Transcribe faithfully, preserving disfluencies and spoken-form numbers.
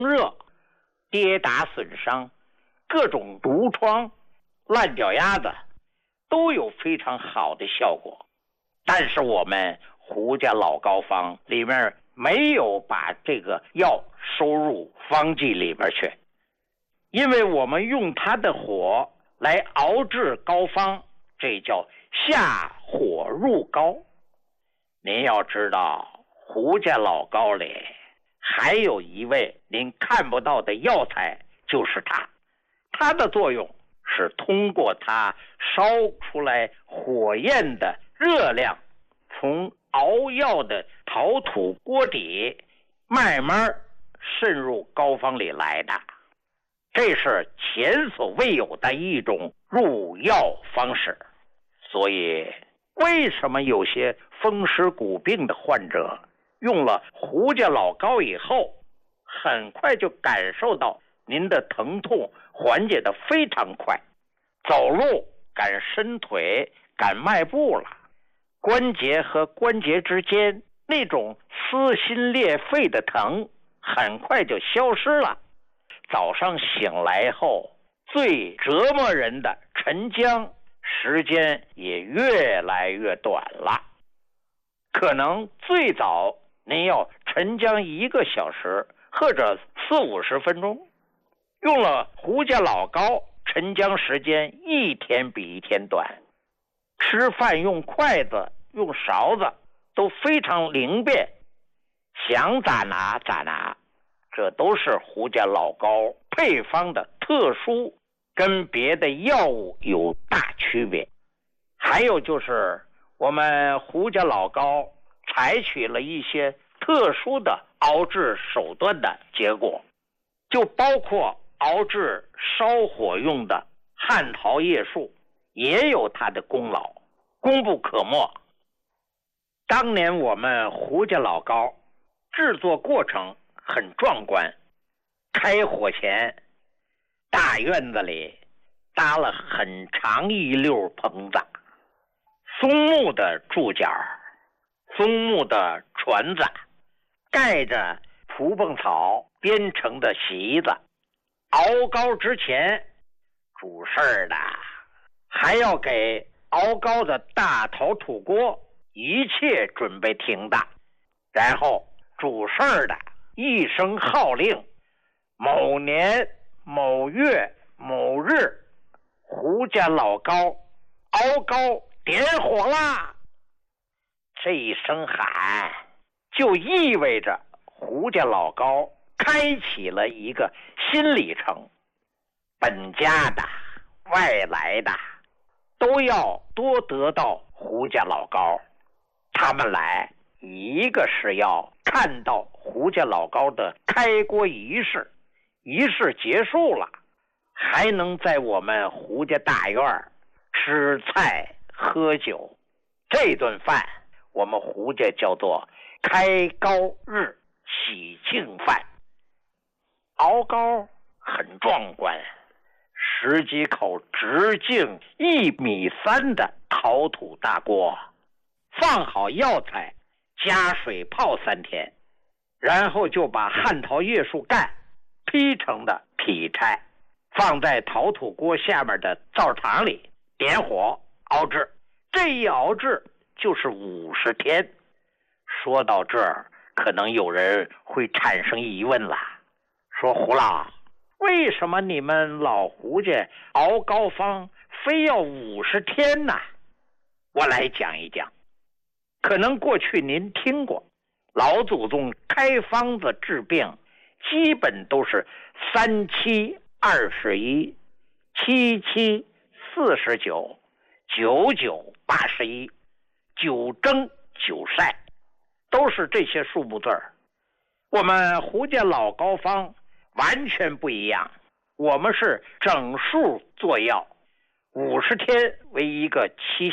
热、跌打损伤、各种毒疮、烂脚丫子都有非常好的效果。但是我们胡家老膏方里面没有把这个药收入方剂里边去，因为我们用它的火来熬制膏方，这叫下火入膏。您要知道，胡家老膏里还有一味您看不到的药材，就是它。它的作用是通过它烧出来火焰的热量，从熬药的陶土锅底慢慢渗入膏方里来的。这是前所未有的一种入药方式。所以为什么有些风湿骨病的患者用了胡家老膏以后，很快就感受到您的疼痛缓解得非常快，走路敢伸腿，敢迈步了，关节和关节之间那种撕心裂肺的疼很快就消失了。早上醒来后，最折磨人的晨僵时间也越来越短了。可能最早您要晨僵一个小时或者四五十分钟，用了胡家老膏，晨僵时间一天比一天短。吃饭用筷子用勺子都非常灵便，想咋拿咋拿。这都是胡家老膏配方的特殊，跟别的药物有大区别。还有就是我们胡家老膏采取了一些特殊的熬制手段的结果，就包括熬制烧火用的汉桃叶树，也有它的功劳，功不可没。当年我们胡家老膏制作过程很壮观，开火前大院子里搭了很长一溜棚子，松木的柱脚，松木的船子，盖着蒲蹦草编成的席子。熬膏之前，主事儿的还要给熬膏的大陶土锅一切准备停当，然后主事儿的一声号令，某年某月某日，胡家老膏熬膏点火啦！这一声喊就意味着胡家老膏开启了一个新里程，本家的外来的都要多得到胡家老膏。他们来一个是要看到胡家老膏的开锅仪式，仪式结束了，还能在我们胡家大院吃菜喝酒。这顿饭我们胡家叫做开膏日喜庆饭。熬膏很壮观，十几口直径一米三的陶土大锅，放好药材，加水泡三天，然后就把汉桃叶树干劈成的劈柴，放在陶土锅下面的灶堂里点火熬制。这一熬制就是五十天。说到这儿，可能有人会产生疑问了，说胡老，为什么你们老胡家熬膏方非要五十天呢？我来讲一讲。可能过去您听过，老祖宗开方子治病基本都是三七二十一，七七四十九，九九八十一，九蒸九晒，都是这些数目字儿。我们胡家老膏方完全不一样，我们是整数做药，五十天为一个期